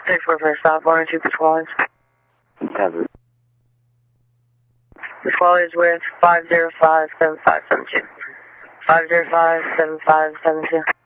6-4 for a stop, 102 Pasquale. Cover. Pasquale is with 505-7572. 505-7572.